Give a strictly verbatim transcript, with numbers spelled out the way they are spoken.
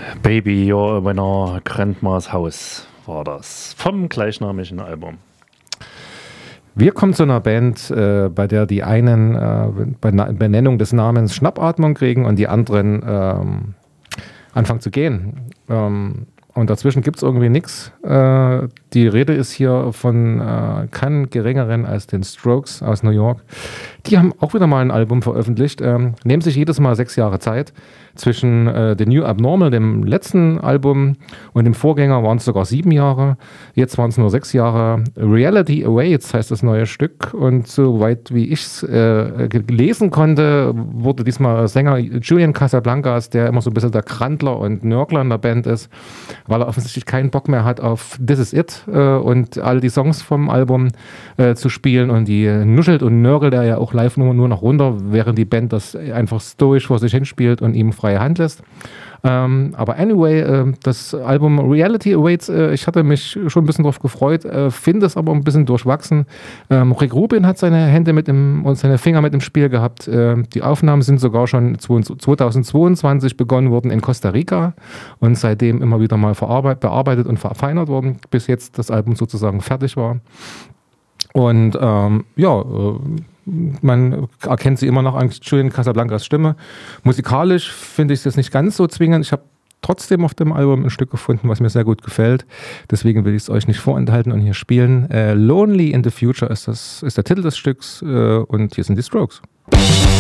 Baby, You're a Winner, Grandma's House war das vom gleichnamigen Album. Wir kommen zu einer Band, äh, bei der die einen äh, bei Na- Benennung des Namens Schnappatmung kriegen und die anderen ähm, anfangen zu gehen. Ähm, und dazwischen gibt es irgendwie nichts. Äh, die Rede ist hier von äh, keinem geringeren als den Strokes aus New York. Die haben auch wieder mal ein Album veröffentlicht, ähm, nehmen sich jedes Mal sechs Jahre Zeit. Zwischen äh, The New Abnormal, dem letzten Album, und dem Vorgänger waren es sogar sieben Jahre. Jetzt waren es nur sechs Jahre. Reality Awaits heißt das neue Stück. Und soweit wie ich es äh, lesen konnte, wurde diesmal Sänger Julian Casablancas, der immer so ein bisschen der Krantler und Nörgler in der Band ist, weil er offensichtlich keinen Bock mehr hat auf This Is It äh, und all die Songs vom Album äh, zu spielen. Und die nuschelt und nörgelt er ja auch live nur, nur noch runter, während die Band das einfach stoisch vor sich hinspielt und ihm freie Hand lässt. Ähm, aber anyway, äh, das Album Reality Awaits, äh, ich hatte mich schon ein bisschen drauf gefreut, äh, finde es aber ein bisschen durchwachsen. Ähm, Rick Rubin hat seine Hände mit im, und seine Finger mit im Spiel gehabt. Äh, die Aufnahmen sind sogar schon zweitausendzweiundzwanzig begonnen worden in Costa Rica und seitdem immer wieder mal verarbeit, bearbeitet und verfeinert worden, bis jetzt das Album sozusagen fertig war. Und ähm, ja, äh, man erkennt sie immer noch an Julian Casablancas Stimme. Musikalisch finde ich es jetzt nicht ganz so zwingend. Ich habe trotzdem auf dem Album ein Stück gefunden, was mir sehr gut gefällt. Deswegen will ich es euch nicht vorenthalten und hier spielen. Äh, Lonely in the Future ist, das, ist der Titel des Stücks äh, und hier sind die Strokes.